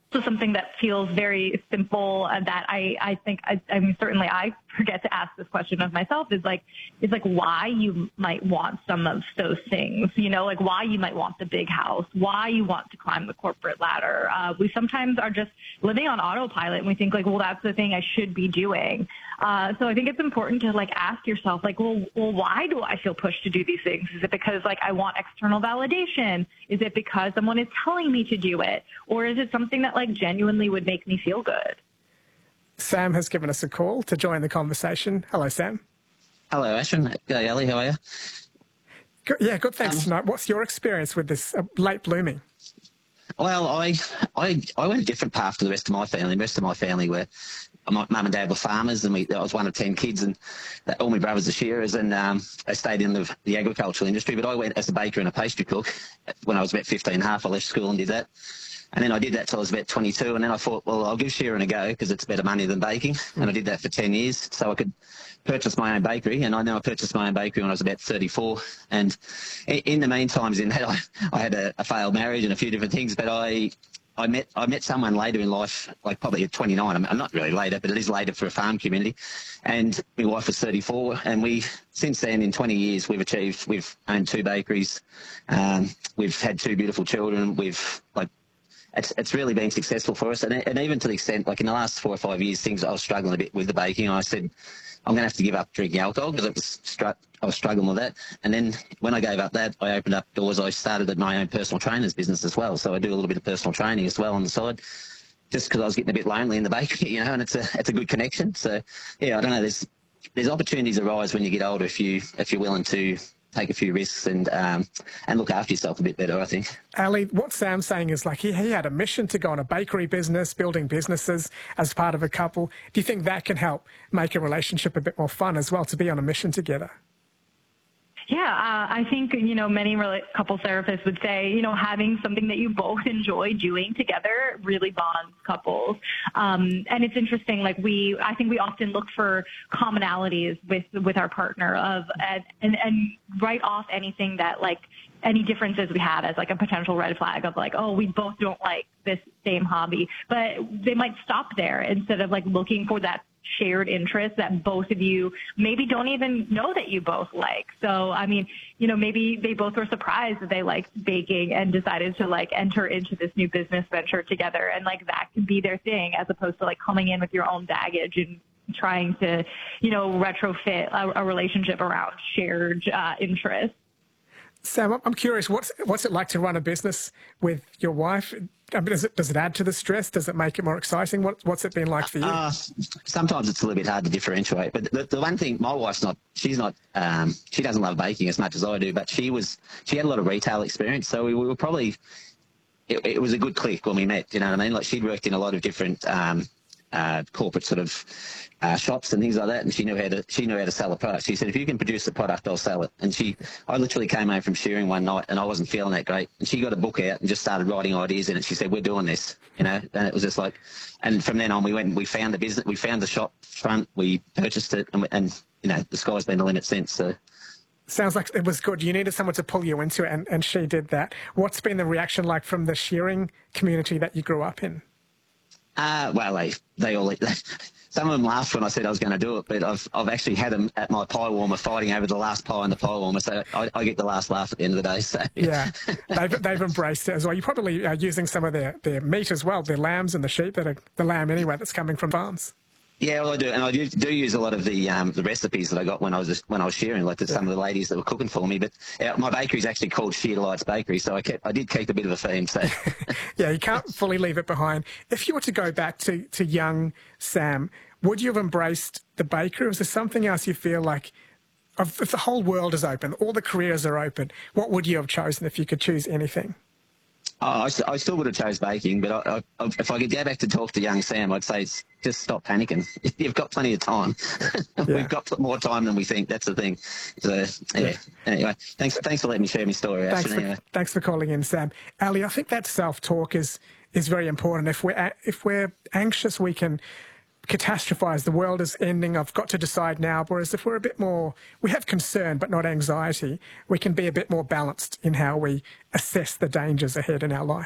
So something that feels very simple that I think, I mean, certainly I forget to ask this question of myself is like why you might want some of those things, you know, like why you might want the big house, why you want to climb the corporate ladder. We sometimes are just living on autopilot and we think like, well, that's the thing I should be doing. So I think it's important to like ask yourself like, well, why do I feel pushed to do these things? Is it because like I want external validation? Is it because someone is telling me to do it? Or is it something that like genuinely would make me feel good? Sam has given us a call to join the conversation. Hello, Sam. Hello, Ashwin. Hey, Ali, how are you? Good, yeah, good. Thanks tonight. What's your experience with this late blooming? Well, I went a different path to the rest of my family. The rest of my family were, my mum and dad were farmers, and I was one of 10 kids, and all my brothers are shearers, and they stayed in the agricultural industry. But I went as a baker and a pastry cook when I was about 15 and a half. I left school and did that. And then I did that till I was about 22, and then I thought, well, I'll give shearing a go because it's better money than baking. And I did that for 10 years so I could purchase my own bakery. And I know I purchased my own bakery when I was about 34. And in the meantime, in that, I had a failed marriage and a few different things. But I met someone later in life, like probably at 29. I'm not really later, but it is later for a farm community. And my wife was 34, and since then, in 20 years, we've owned 2 bakeries. We've had 2 beautiful children. It's really been successful for us, and even to the extent, like in the last 4 or 5 years, I was struggling a bit with the baking, and I said, I'm going to have to give up drinking alcohol because I was struggling with that. And then when I gave up that, I opened up doors. I started my own personal trainer's business as well, so I do a little bit of personal training as well on the side, just because I was getting a bit lonely in the bakery, you know, and it's a good connection. So yeah, I don't know. There's opportunities arise when you get older if you're willing to take a few risks and look after yourself a bit better, I think. Ali, what Sam's saying is like he had a mission to go on a bakery business, building businesses as part of a couple. Do you think that can help make a relationship a bit more fun as well, to be on a mission together? Yeah, I think, you know, many couple therapists would say, you know, having something that you both enjoy doing together really bonds couples. And it's interesting, like I think we often look for commonalities with our partner and write off anything that like any differences we have as like a potential red flag of like, oh, we both don't like this same hobby. But they might stop there instead of like looking for that shared interest that both of you maybe don't even know that you both like. So, I mean, you know, maybe they both were surprised that they liked baking and decided to like enter into this new business venture together. And like that can be their thing as opposed to like coming in with your own baggage and trying to, you know, retrofit a relationship around shared interests. Sam, I'm curious, what's it like to run a business with your wife? I mean, does it add to the stress? Does it make it more exciting? What's it been like for you? Sometimes it's a little bit hard to differentiate. But the one thing, my wife's she doesn't love baking as much as I do, but she had a lot of retail experience. So we were probably, it was a good click when we met, you know what I mean? Like she'd worked in a lot of different corporate sort of shops and things like that, and she knew how to sell a product. She said, if you can produce the product, I'll sell it. And I literally came home from shearing one night and I wasn't feeling that great, and she got a book out and just started writing ideas in it. She said, we're doing this, you know. And it was just like, and from then on we found the business, we found the shop front, we purchased it, and you know, the sky's been the limit since. So sounds like it was good. You needed someone to pull you into it, and she did that. What's been the reaction like from the shearing community that you grew up in? Well, they all, some of them laughed when I said I was going to do it, but I've actually had them at my pie warmer fighting over the last pie in the pie warmer, so I get the last laugh at the end of the day. So yeah, they've embraced it as well. You're probably using some of their meat as well, their lambs and the sheep the lamb anyway that's coming from farms. Yeah, well, I do, and I do use a lot of the recipes that I got when I was shearing, like some of the ladies that were cooking for me. But my bakery is actually called Shear Delights Bakery, so I did keep a bit of a theme. So yeah, you can't fully leave it behind. If you were to go back to young Sam, would you have embraced the bakery, or is there something else you feel like, if the whole world is open, all the careers are open, what would you have chosen if you could choose anything? Oh, I still would have chose baking, but if I could go back to talk to young Sam, I'd say just stop panicking. You've got plenty of time. Yeah. We've got more time than we think. That's the thing. So, yeah. Anyway, thanks for letting me share my story. Thanks for calling in, Sam. Ali, I think that self-talk is very important. If we're anxious, we can catastrophize. The world is ending. I've got to decide now. Whereas if we're a bit more, we have concern but not anxiety, we can be a bit more balanced in how we assess the dangers ahead in our life.